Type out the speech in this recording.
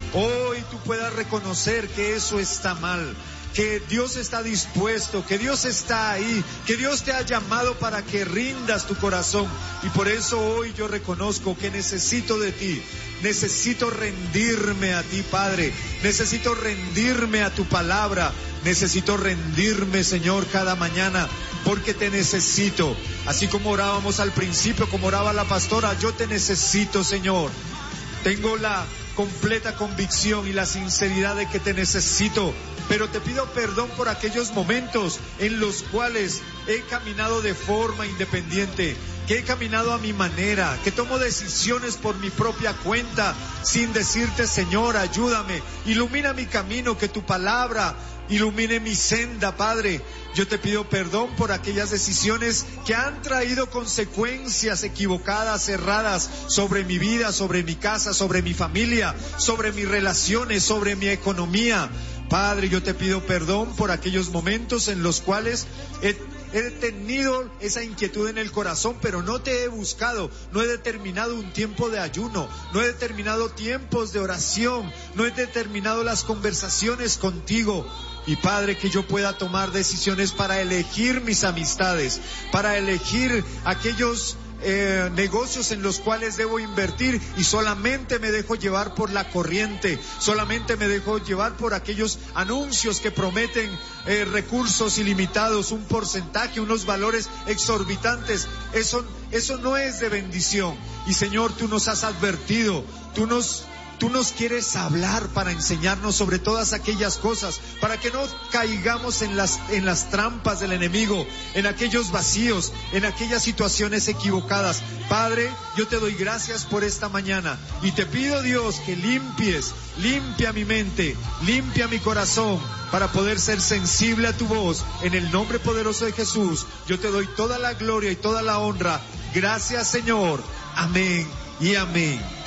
hoy tú puedas reconocer que eso está mal, que Dios está dispuesto, que Dios está ahí, que Dios te ha llamado para que rindas tu corazón. Y por eso hoy yo reconozco que necesito de ti, necesito rendirme a ti, Padre, necesito rendirme a tu palabra, necesito rendirme, Señor, cada mañana, porque te necesito. Así como orábamos al principio, como oraba la pastora, yo te necesito, Señor. Tengo la completa convicción y la sinceridad de que te necesito, pero te pido perdón por aquellos momentos en los cuales he caminado de forma independiente, que he caminado a mi manera, que tomo decisiones por mi propia cuenta, sin decirte, Señor, ayúdame, ilumina mi camino, que tu palabra ilumine mi senda, Padre. Yo te pido perdón por aquellas decisiones que han traído consecuencias equivocadas, erradas, sobre mi vida, sobre mi casa, sobre mi familia, sobre mis relaciones, sobre mi economía. Padre, yo te pido perdón por aquellos momentos en los cuales he tenido esa inquietud en el corazón, pero no te he buscado, no he determinado un tiempo de ayuno, no he determinado tiempos de oración, no he determinado las conversaciones contigo. Y Padre, que yo pueda tomar decisiones para elegir mis amistades, para elegir aquellos negocios en los cuales debo invertir, y solamente me dejo llevar por la corriente, solamente me dejo llevar por aquellos anuncios que prometen recursos ilimitados, un porcentaje, unos valores exorbitantes. Eso no es de bendición. Y Señor, tú nos has advertido, tú nos quieres hablar para enseñarnos sobre todas aquellas cosas, para que no caigamos en las trampas del enemigo, en aquellos vacíos, en aquellas situaciones equivocadas. Padre, yo te doy gracias por esta mañana y te pido, Dios, que limpia mi mente, limpia mi corazón, para poder ser sensible a tu voz. En el nombre poderoso de Jesús, yo te doy toda la gloria y toda la honra. Gracias, Señor. Amén y amén.